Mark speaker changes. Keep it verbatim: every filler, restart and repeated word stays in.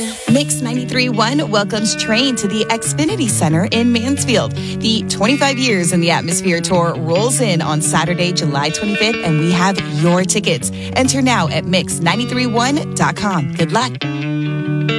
Speaker 1: Mix ninety-three point one welcomes Train to the Xfinity Center in Mansfield. The twenty-five years in the Atmosphere Tour rolls in on Saturday, July twenty-fifth, and we have your tickets. Enter now at mix nine three one dot com. Good luck.